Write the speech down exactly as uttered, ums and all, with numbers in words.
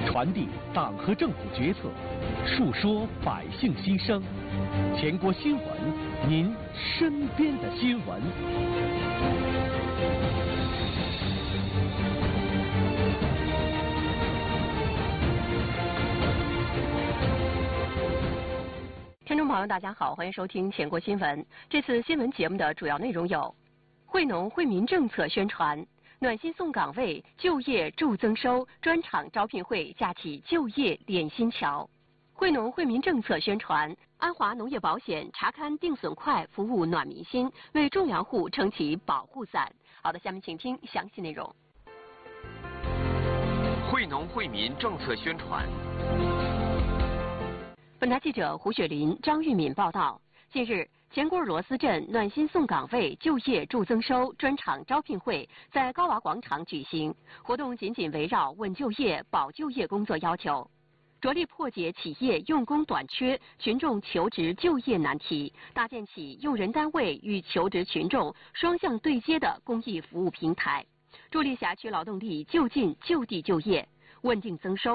传递党和政府决策，述说百姓心声。全国新闻，您身边的新闻。 听众朋友，大家好，欢迎收听全国新闻。这次新闻节目的主要内容有：惠农惠民政策宣传。暖心送岗位，就业助增收，专场招聘会架起就业连心桥。惠农惠民政策宣传，安华农业保险查勘定损快，服务暖民心，为种粮户撑起保护伞。好的，下面请听详细内容。 惠农惠民政策宣传。 本台记者胡雪林、张玉敏报道，近日，前郭尔罗斯镇暖心送岗位，就业助增收专场招聘会在高娃广场举行。活动紧紧围绕稳就业、保就业工作要求，着力破解企业用工短缺、群众求职就业难题，搭建起用人单位与求职群众双向对接的公益服务平台，助力辖区劳动力就近就地就业，稳定增收。